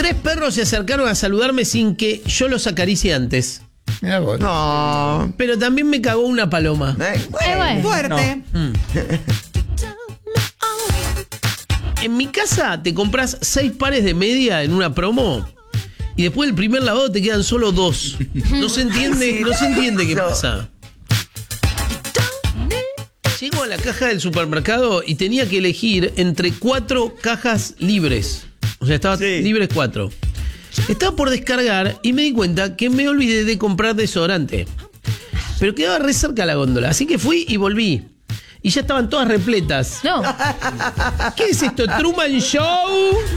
3 perros se acercaron a saludarme sin que yo los acaricie antes. Mirá vos. No. Pero también me cagó una paloma. Bueno. Fuerte. En mi casa te compras 6 pares de media en una promo y después del primer lavado te quedan solo 2. No se entiende qué pasa. Llego a la caja del supermercado y tenía que elegir entre 4 cajas libres. O sea, estaban libres 4. Estaba por descargar y me di cuenta que me olvidé de comprar desodorante. Pero quedaba re cerca la góndola, así que fui y volví. Y ya estaban todas repletas. No. ¿Qué es esto? ¿Truman Show?